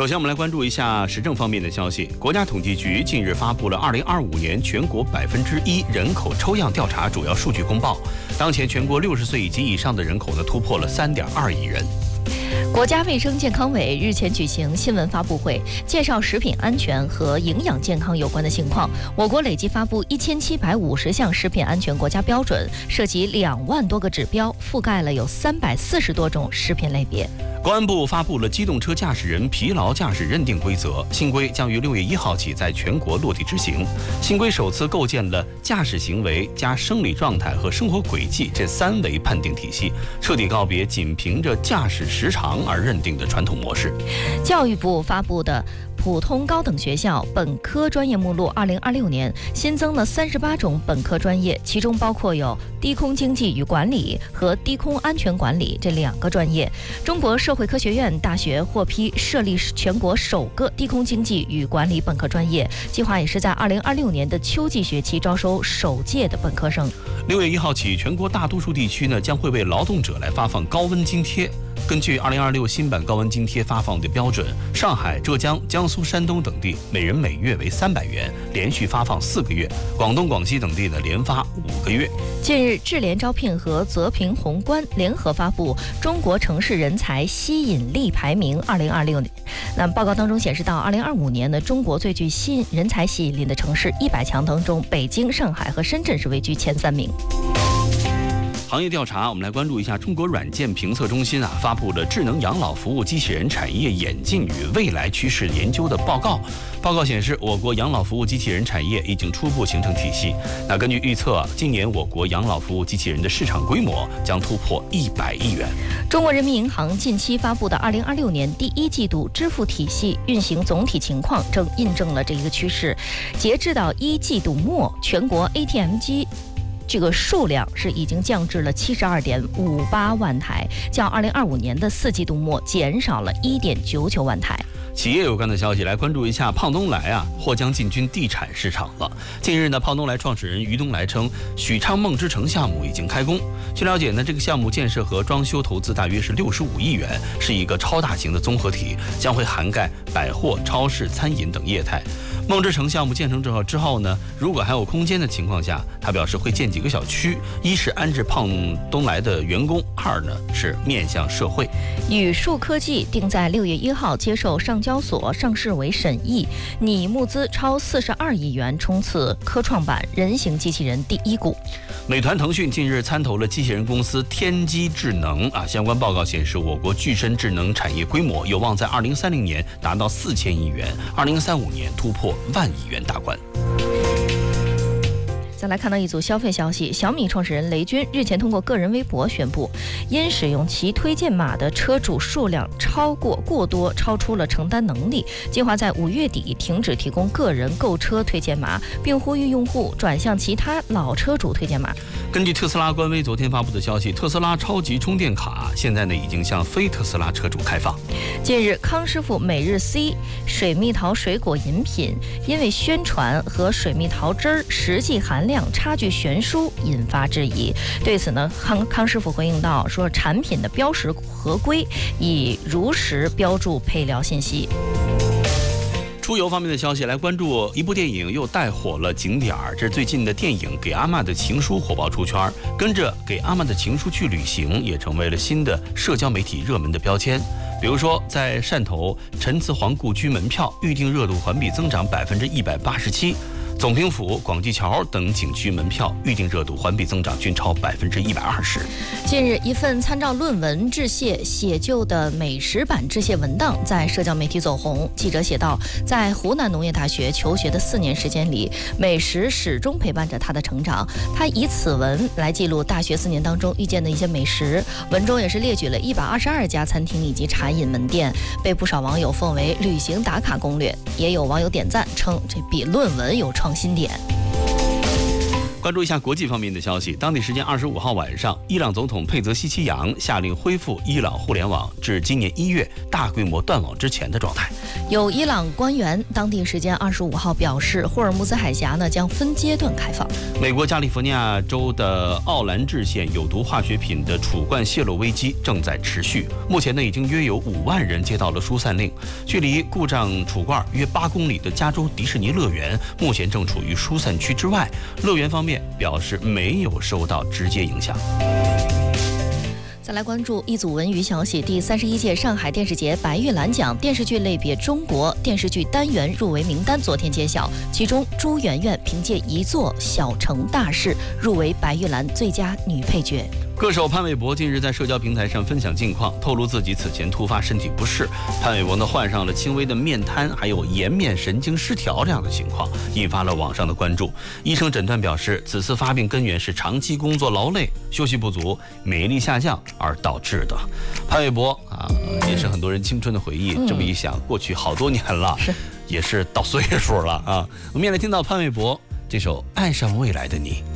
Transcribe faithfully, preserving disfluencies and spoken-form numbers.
首先，我们来关注一下时政方面的消息。国家统计局近日发布了二零二五年全国百分之一人口抽样调查主要数据公报。当前全国六十岁以及以上的人口呢，突破了三点二亿人。 国家卫生健康委日前举行新闻发布会，介绍食品安全和营养健康有关的情况。我国累计发布一千七百五十项食品安全国家标准，涉及两万多个指标，覆盖了有三百四十多种食品类别。 公安部发布了机动车驾驶人疲劳驾驶认定规则，新规将于六月一号起在全国落地执行。新规首次构建了驾驶行为加生理状态和生活轨迹这三维判定体系，彻底告别仅凭着驾驶时长而认定的传统模式。 教育部发布的普通高等学校本科专业目录二零二六年新增了三十八种本科专业，其中包括有低空经济与管理和低空安全管理这两个专业。中国社会科学院大学获批设立全国首个低空经济与管理本科专业，计划也是在二零二六年的秋季学期招收首届的本科生。 六月一号起，全国大多数地区呢将会为劳动者来发放高温津贴。根据二零二六新版高温津贴发放的标准，上海、浙江、江苏、山东等地每人每月为三百元，连续发放四个月；广东、广西等地呢连发五个月。 近日，智联招聘和泽平宏观联合发布《中国城市人才吸引力排名二零二六年》。那报告当中显示，到二零二五年呢，中国最具吸引人才吸引力的城市一百强当中，北京、上海和深圳是位居前三名。 行业调查，我们来关注一下中国软件评测中心啊发布了智能养老服务机器人产业演进与未来趋势研究的报告。报告显示，我国养老服务机器人产业已经初步形成体系。那根据预测，今年我国养老服务机器人的市场规模将突破一百亿元。 中国人民银行近期发布的二零二六年第一季度支付体系运行总体情况，正印证了这一个趋势。截至到一季度末，全国 A T M 机这个数量是已经降至了七十二点五八万台，较二零二五年的四季度末减少了一点九九万台。 企业有关的消息来关注一下，胖东来啊或将进军地产市场了。近日呢，胖东来创始人于东来称，许昌梦之城项目已经开工。据了解呢，这个项目建设和装修投资大约是六十五亿元，是一个超大型的综合体，将会涵盖百货、超市、餐饮等业态。梦之城项目建成之后之后呢，如果还有空间的情况下，他表示会建几个小区，一是安置胖东来的员工，二呢是面向社会。 宇树科技定在六月一号接受上交所上市委审议，拟募资超四十二亿元，冲刺科创板人形机器人第一股。 美团、腾讯近日参投了机器人公司天机智能啊，相关报告显示，我国具身智能产业规模有望在二零三零年达到四千亿元，二零三五年突破万亿元大关。 再来看到一组消费消息，小米创始人雷军日前通过个人微博宣布，因使用其推荐码的车主数量超过过多，超出了承担能力，计划在五月底停止提供个人购车推荐码，并呼吁用户转向其他老车主推荐码。 根据特斯拉官微昨天发布的消息，特斯拉超级充电卡现在呢已经向非特斯拉车主开放。 近日，康师傅每日 C 水蜜桃水果饮品因为宣传和水蜜桃汁儿实际含量差距悬殊，引发质疑。对此呢，康康师傅回应到说，产品的标识合规，已如实标注配料信息。 出游方面的消息来关注，一部电影又带火了景点儿。这是最近的电影《给阿嬷的情书》火爆出圈，跟着《给阿嬷的情书》去旅行也成为了新的社交媒体热门的标签。比如说，在汕头陈祠皇故居门票预订热度环比增长百分之一百八十七。总兵府、广济桥等景区门票预订热度环比增长均超百分之一百二十。 近日，一份参照论文致谢写就的美食版致谢文档在社交媒体走红。记者写道，在湖南农业大学求学的四年时间里，美食始终陪伴着他的成长。他以此文来记录大学四年当中遇见的一些美食，文中也是列举了一百二十二家餐厅以及茶饮门店，被不少网友奉为旅行打卡攻略。也有网友点赞称，这比论文有创新点。 关注一下国际方面的消息。当地时间二十五号晚上，伊朗总统佩泽西奇扬下令恢复伊朗互联网至今年一月大规模断网之前的状态。 有伊朗官员当地时间二十五号表示，霍尔木兹海峡呢将分阶段开放。 美国加利福尼亚州的奥兰治县有毒化学品的储罐泄漏危机正在持续，目前呢已经约有五万人接到了疏散令。距离故障储罐约八公里的加州迪士尼乐园目前正处于疏散区之外，乐园方面表示没有受到直接影响。 再来关注一组文娱消息。第三十一届上海电视节白玉兰奖电视剧类别中国电视剧单元入围名单昨天揭晓，其中朱媛媛凭借一作《小城大事》入围白玉兰最佳女配角。 歌手潘玮柏近日在社交平台上分享近况，透露自己此前突发身体不适。潘玮柏呢患上了轻微的面瘫，还有颜面神经失调这样的情况，引发了网上的关注。医生诊断表示，此次发病根源是长期工作劳累、休息不足、免疫力下降而导致的。潘玮柏啊，也是很多人青春的回忆。嗯、这么一想，过去好多年了， 是也是到岁数了啊。我们也来听到潘玮柏这首《爱上未来的你》。